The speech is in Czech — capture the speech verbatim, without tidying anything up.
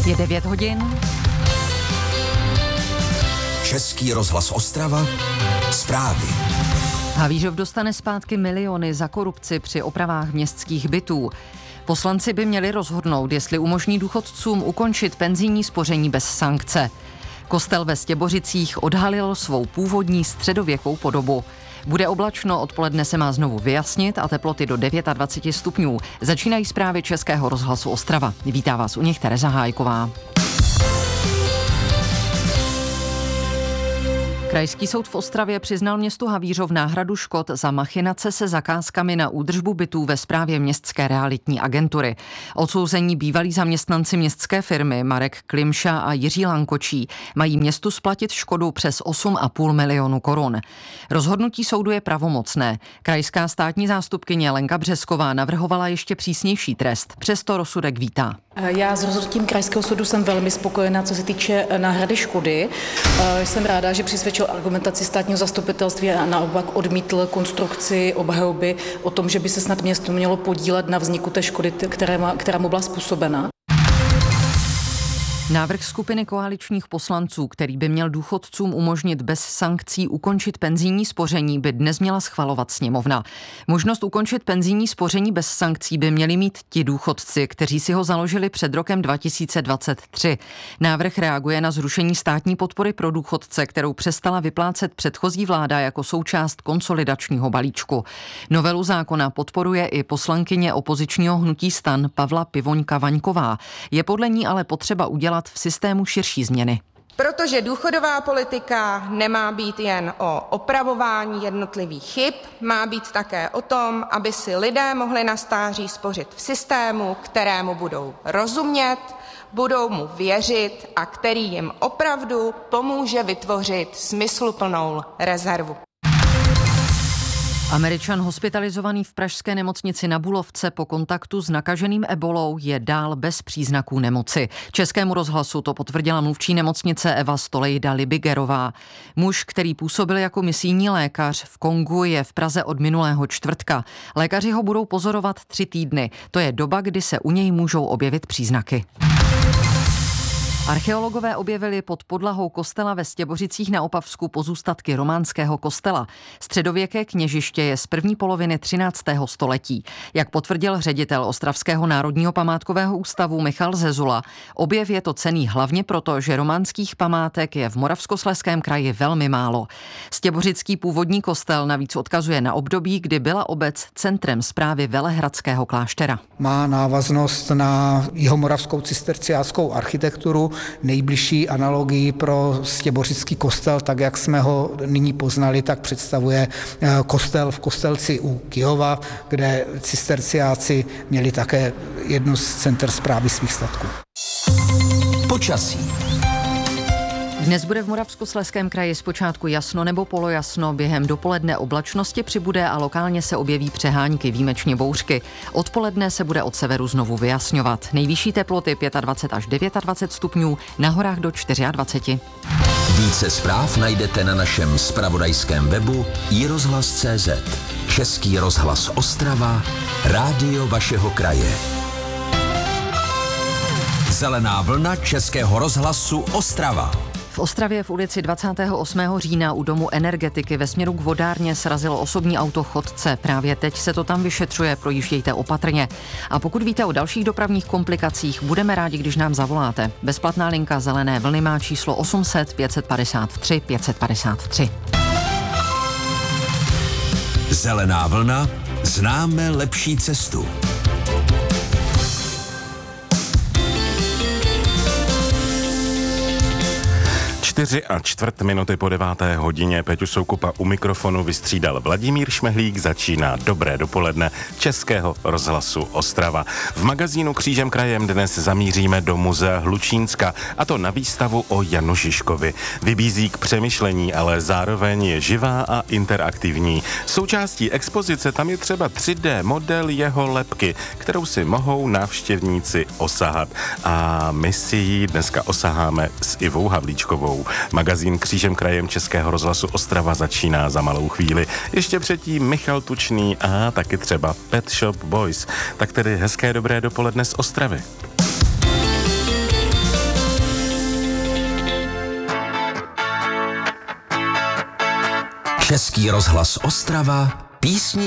Je devět hodin. Český rozhlas Ostrava. Zprávy. Havířov dostane zpátky miliony za korupci při opravách městských bytů. Poslanci by měli rozhodnout, jestli umožní důchodcům ukončit penzijní spoření bez sankce. Kostel ve Stěbořicích odhalil svou původní středověkou podobu. Bude oblačno, odpoledne se má znovu vyjasnit a teploty do dvacet devět stupňů. Začínají zprávy Českého rozhlasu Ostrava. Vítá vás u nich Tereza Hájková. Krajský soud v Ostravě přiznal městu Havířov náhradu škod za machinace se zakázkami na údržbu bytů ve správě městské realitní agentury. Odsouzení bývalí zaměstnanci městské firmy Marek Klimša a Jiří Lankočí mají městu splatit škodu přes osm a půl milionu korun. Rozhodnutí soudu je pravomocné. Krajská státní zástupkyně Lenka Břesková navrhovala ještě přísnější trest. Přesto rozsudek vítá. Já s rozhodnutím krajského soudu jsem velmi spokojená, co se týče náhrady škody. Jsem ráda, že přisvědčil argumentaci státního zastupitelství a naopak odmítl konstrukci obhajoby o tom, že by se snad město mělo podílet na vzniku té škody, která, která mu byla způsobena. Návrh skupiny koaličních poslanců, který by měl důchodcům umožnit bez sankcí ukončit penzijní spoření, by dnes měla schvalovat sněmovna. Možnost ukončit penzijní spoření bez sankcí by měli mít ti důchodci, kteří si ho založili před rokem dva tisíce dvacet tři. Návrh reaguje na zrušení státní podpory pro důchodce, kterou přestala vyplácet předchozí vláda jako součást konsolidačního balíčku. Novelu zákona podporuje i poslankyně opozičního hnutí STAN Pavla Pivoňka-Vaňková. Je podle ní ale potřeba udělat v systému širší změny. Protože důchodová politika nemá být jen o opravování jednotlivých chyb, má být také o tom, aby si lidé mohli na stáří spořit v systému, kterému budou rozumět, budou mu věřit a který jim opravdu pomůže vytvořit smysluplnou rezervu. Američan hospitalizovaný v pražské nemocnici na Bulovce po kontaktu s nakaženým ebolou je dál bez příznaků nemoci. Českému rozhlasu to potvrdila mluvčí nemocnice Eva Stolejda Libigerová. Muž, který působil jako misijní lékař v Kongu, je v Praze od minulého čtvrtka. Lékaři ho budou pozorovat tři týdny. To je doba, kdy se u něj můžou objevit příznaky. Archeologové objevili pod podlahou kostela ve Stěbořicích na Opavsku pozůstatky románského kostela. Středověké kněžiště je z první poloviny třináctého století. Jak potvrdil ředitel Ostravského národního památkového ústavu Michal Zezula, objev je to cenný hlavně proto, že románských památek je v Moravskoslezském kraji velmi málo. Stěbořický původní kostel navíc odkazuje na období, kdy byla obec centrem správy velehradského kláštera. Má návaznost na jihomoravskou cisterciánskou architekturu. Nejbližší analogii pro Stěbořický kostel, tak jak jsme ho nyní poznali, tak představuje kostel v Kostelci u Kyjova, kde cisterciáci měli také jednu z center správy svých statků. Počasí. Dnes bude v Moravskoslezském kraji zpočátku jasno nebo polojasno, během dopoledne oblačnosti přibude a lokálně se objeví přehánky, výjimečně bouřky. Odpoledne se bude od severu znovu vyjasňovat. Nejvyšší teploty dvacet pět až dvacet devět stupňů, na horách do dvacet čtyři. Více zpráv najdete na našem zpravodajském webu i rozhlas tečka cé zet. Český rozhlas Ostrava, rádio vašeho kraje. Zelená vlna Českého rozhlasu Ostrava. V Ostravě v ulici dvacátého osmého října u domu Energetiky ve směru k vodárně srazilo osobní auto chodce. Právě teď se to tam vyšetřuje, projíždějte opatrně. A pokud víte o dalších dopravních komplikacích, budeme rádi, když nám zavoláte. Bezplatná linka Zelené vlny má číslo osm set pět set padesát tři pět set padesát tři. Zelená vlna, známe lepší cestu. Čtyři a čtvrt minuty po deváté hodině. Peťu Soukupa u mikrofonu vystřídal Vladimír Šmehlík. Začíná dobré dopoledne Českého rozhlasu Ostrava. V magazínu Křížem krajem dnes zamíříme do muzea Hlučínska, a to na výstavu o Janu Žižkovi. Vybízí k přemýšlení, ale zároveň je živá a interaktivní. Součástí expozice tam je třeba tři dé model jeho lebky, kterou si mohou návštěvníci osahat. A my si ji dneska osaháme s Ivou Havlíčkovou. Magazín Křížem krajem Českého rozhlasu Ostrava začíná za malou chvíli. Ještě předtím Michal Tučný a taky třeba Pet Shop Boys. Tak tedy hezké dobré dopoledne z Ostravy. Český rozhlas Ostrava, písni